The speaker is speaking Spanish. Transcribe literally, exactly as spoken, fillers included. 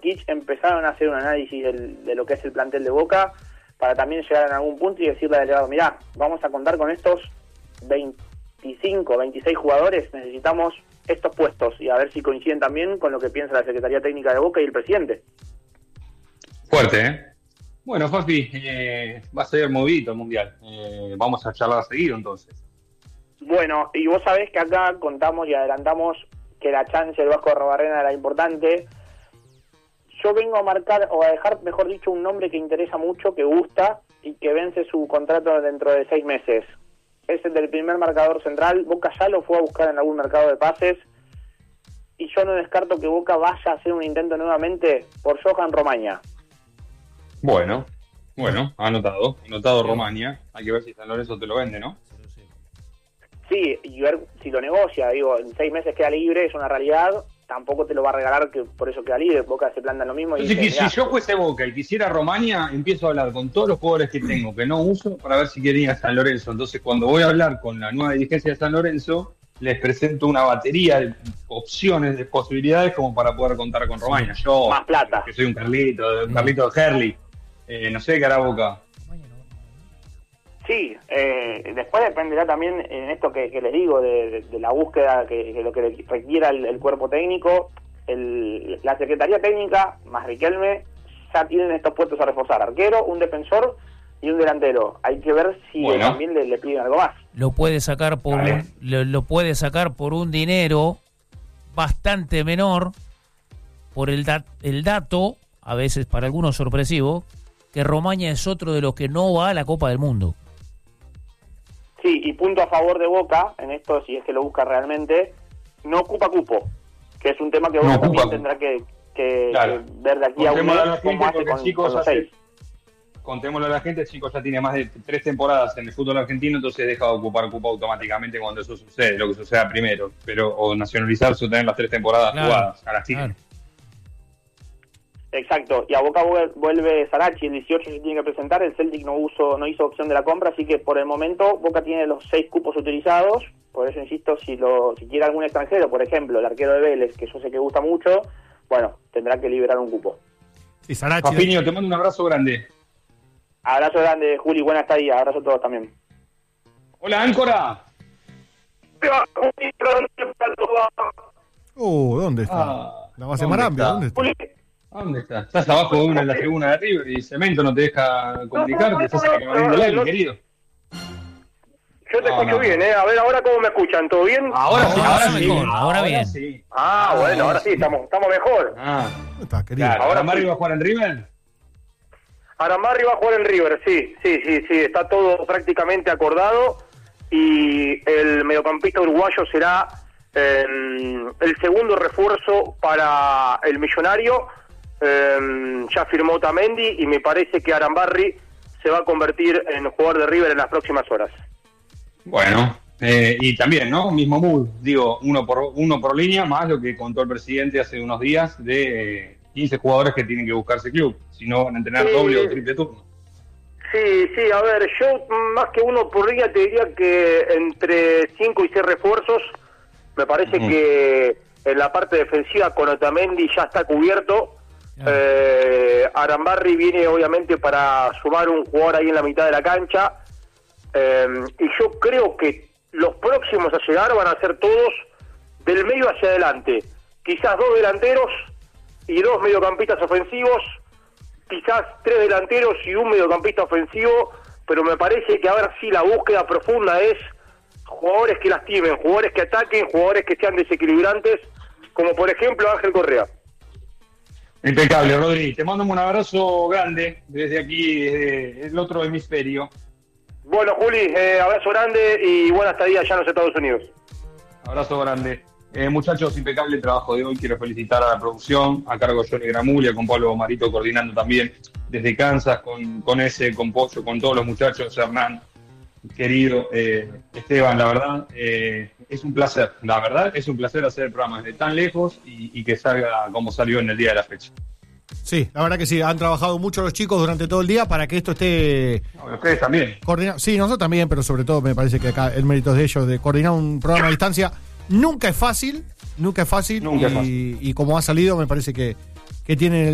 Orkic empezaron a hacer un análisis del, de lo que es el plantel de Boca, para también llegar en algún punto y decirle al delegado, mirá, vamos a contar con estos veinticinco, veintiséis jugadores, necesitamos estos puestos, y a ver si coinciden también con lo que piensa la Secretaría Técnica de Boca y el presidente. Fuerte, ¿eh? Bueno, Fafi, eh, va a ser movidito el Mundial. Eh, vamos a charlar seguido, entonces. Bueno, y vos sabés que acá contamos y adelantamos que la chance del Vasco Arrobarrena era importante. Yo vengo a marcar, o a dejar, mejor dicho, un nombre que interesa mucho, que gusta, y que vence su contrato dentro de seis meses. Es el del primer marcador central. Boca ya lo fue a buscar en algún mercado de pases, y yo no descarto que Boca vaya a hacer un intento nuevamente por Johan Romaña. Bueno, bueno, anotado, anotado Romaña. Hay que ver si San Lorenzo te lo vende, ¿no? Sí, y ver si lo negocia. Digo, en seis meses queda libre, es una realidad. Tampoco te lo va a regalar, que por eso queda libre. Boca se planta lo mismo. Y Entonces, dice, si yo fuese Boca y quisiera Romaña, empiezo a hablar con todos los jugadores que tengo, que no uso, para ver si quería San Lorenzo. Entonces, cuando voy a hablar con la nueva dirigencia de San Lorenzo, les presento una batería de opciones, de posibilidades, como para poder contar con Romaña. Yo, más plata. Que soy un Carlito, un Carlito de Herli. Eh, no sé qué hará Boca. Sí, eh, después dependerá también en esto que, que les digo, de, de, de la búsqueda, que, que lo que requiera el, el cuerpo técnico. El, la Secretaría Técnica, más Riquelme, ya tienen estos puestos a reforzar: arquero, un defensor y un delantero. Hay que ver si bueno. también le, le piden algo más. Lo puede sacar por vale. un, lo, lo puede sacar por un dinero bastante menor, por el, dat, el dato, a veces para algunos sorpresivo, que Romaña es otro de los que no va a la Copa del Mundo. Sí, y punto a favor de Boca, en esto, si es que lo busca realmente, no ocupa cupo, que es un tema que Boca no también tendrá que, que, claro. que ver de aquí a un mes cómo hace con, chicos, con los seis. Contémosle a la gente, el chico ya tiene más de tres temporadas en el fútbol argentino, entonces deja de ocupar cupo automáticamente cuando eso sucede, lo que suceda primero, pero o nacionalizarse o tener las tres temporadas claro. jugadas a las chicas. Claro. Exacto, y a Boca vuelve Sarachi, el dieciocho se tiene que presentar, el Celtic no, uso, no hizo opción de la compra, así que por el momento Boca tiene los seis cupos utilizados. Por eso insisto, si lo si quiere algún extranjero, por ejemplo, el arquero de Vélez, que yo sé que gusta mucho, bueno, tendrá que liberar un cupo. Sí, Sarachi. Papiño, te mando un abrazo grande. Abrazo grande, Juli, buena estadía, abrazo a todos también. Hola, Áncora. Uh, ¿dónde está? Ah, la base Marambia, ¿dónde está? ¿Dónde estás? Estás abajo de una en la tribuna de arriba y Cemento no te deja comunicarte. Estás acabando el aire, querido. Yo te no, escucho no. bien, ¿eh? A ver, ahora cómo me escuchan, ¿todo bien? Ahora sí, ahora sí. Mejor, ahora, ahora bien. Sí. Ah, ah, bueno, ahora sí, estamos, estamos mejor. Ah, está, querido. Claro, ¿ahora Mario va a jugar en River? Aramarri va a jugar en River, sí, sí, sí, sí, está todo prácticamente acordado y el mediocampista uruguayo será eh, el segundo refuerzo para el Millonario. Eh, ya firmó Otamendi y me parece que Arambarri se va a convertir en jugador de River en las próximas horas. Bueno, eh, y también, ¿no? Mismo mood, digo, uno por uno por línea, más lo que contó el presidente hace unos días de eh, quince jugadores que tienen que buscarse club, si no van a entrenar sí, doble o triple turno. Sí, sí, a ver, yo más que uno por línea te diría que entre cinco y seis refuerzos, me parece uh-huh. que en la parte defensiva con Otamendi ya está cubierto. Yeah. Eh, Arambarri viene obviamente para sumar un jugador ahí en la mitad de la cancha, eh, y yo creo que los próximos a llegar van a ser todos del medio hacia adelante, quizás dos delanteros y dos mediocampistas ofensivos, quizás tres delanteros y un mediocampista ofensivo, pero me parece que a ver si la búsqueda profunda es jugadores que lastimen, jugadores que ataquen, jugadores que sean desequilibrantes, como por ejemplo Ángel Correa. Impecable, Rodri. Te mando un abrazo grande desde aquí, desde el otro hemisferio. Bueno, Juli, eh, abrazo grande y buena estadía allá en los Estados Unidos. Abrazo grande. Eh, muchachos, impecable el trabajo de hoy. Quiero felicitar a la producción, a cargo de Johnny Gramulia, con Pablo Marito coordinando también desde Kansas, con, con ese, con Pollo, con todos los muchachos, Hernán, querido eh, Esteban, la verdad, eh, es un placer, la verdad, es un placer hacer el programa desde tan lejos y, y que salga como salió en el día de la fecha. Sí, la verdad que sí, han trabajado mucho los chicos durante todo el día para que esto esté... No, ustedes también. Coordinado. Sí, nosotros también, pero sobre todo me parece que acá el mérito es de ellos, de coordinar un programa a distancia. Nunca es fácil, nunca es fácil, nunca y, es fácil. y como ha salido me parece que, que tienen el